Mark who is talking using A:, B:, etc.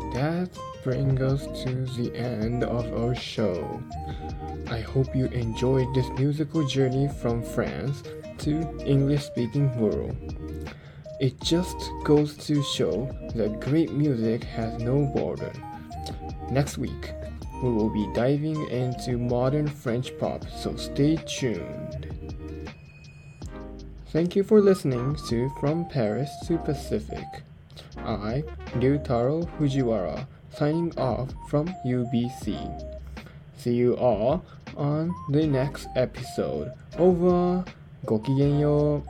A: that brings us to the end of our show. I hope you enjoyed this musical journey from France to English-speaking world. It just goes to show that great music has no border. Next week, we will be diving into modern French pop, so stay tuned. Thank you for listening to From Paris to Pacific. I, Ryutaro Fujiwara, signing off from UBC. See you all on the next episode. Over. ごきげんよう.